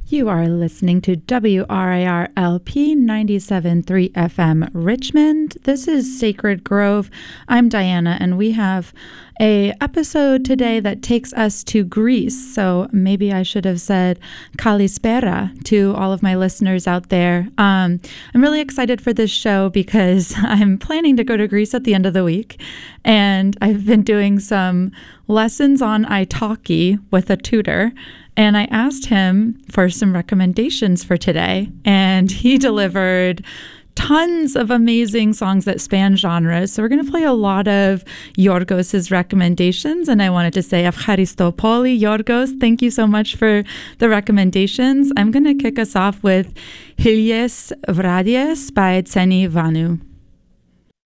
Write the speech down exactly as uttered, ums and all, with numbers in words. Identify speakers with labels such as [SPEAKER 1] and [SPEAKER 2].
[SPEAKER 1] You are listening to W R I R L P ninety-seven point three F M Richmond. This is Sacred Grove. I'm Diana, and we have a episode today that takes us to Greece. So maybe I should have said Kalispera to all of my listeners out there. Um, I'm really excited for this show because I'm planning to go to Greece at the end of the week, and I've been doing some lessons on italki with a tutor. And I asked him for some recommendations for today, and he delivered tons of amazing songs that span genres. So we're going to play a lot of Yorgos' recommendations, and I wanted to say Efcharistopoli, Yorgos, thank you so much for the recommendations. I'm going to kick us off with Hilies Vradies by Tseni Vanu.